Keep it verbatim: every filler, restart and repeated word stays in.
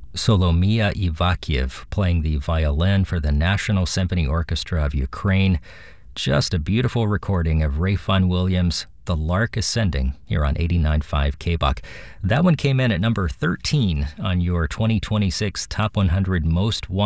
Solomia Ivakiev playing the violin for the National Symphony Orchestra of Ukraine. Just a beautiful recording of Rayfun Williams' The Lark Ascending here on eighty-nine point five K B O C. That one came in at number thirteen on your twenty twenty-six Top one hundred Most Wanted